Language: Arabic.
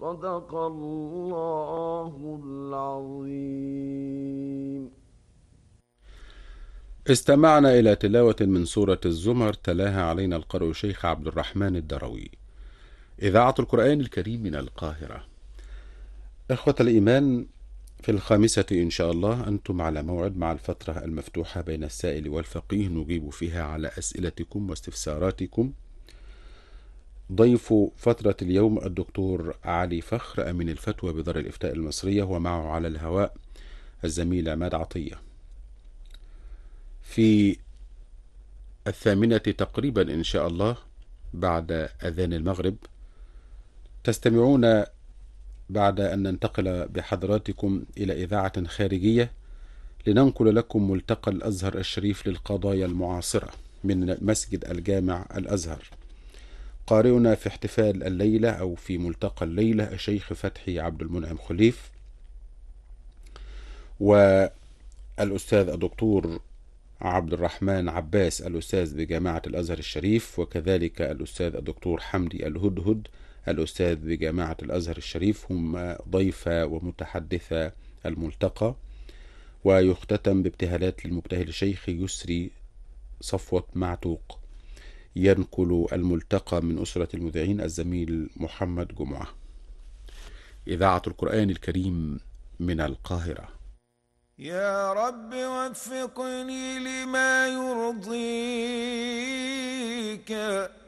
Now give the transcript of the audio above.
صدق الله العظيم. استمعنا إلى تلاوة من سورة الزمر تلاها علينا القارئ الشيخ عبد الرحمن الدروي. إذاعة القرآن الكريم من القاهرة. إخوة الإيمان، في الخامسة إن شاء الله أنتم على موعد مع الفترة المفتوحة بين السائل والفقيه، نجيب فيها على أسئلتكم واستفساراتكم. ضيف فترة اليوم الدكتور علي فخر، أمين الفتوى بدار الإفتاء المصرية، ومعه على الهواء الزميل عماد عطية. في 8:00 تقريبا إن شاء الله بعد أذان المغرب تستمعون بعد أن ننتقل بحضراتكم إلى إذاعة خارجية لننقل لكم ملتقى الأزهر الشريف للقضايا المعاصرة من مسجد الجامع الأزهر. قارئنا في احتفال الليلة أو في ملتقى الليلة الشيخ فتحي عبد المنعم خليف، والأستاذ الدكتور عبد الرحمن عباس الأستاذ بجامعة الأزهر الشريف، وكذلك الأستاذ الدكتور حمدي الهدهد الأستاذ بجامعة الأزهر الشريف، هم ضيفة ومتحدثة الملتقى. ويختتم بابتهالات للمبتهل الشيخ يسري صفوة معتوق. ينقل الملتقى من أسرة المذيعين الزميل محمد جمعة. إذاعة القرآن الكريم من القاهرة. يا رب وفقني لما يرضيك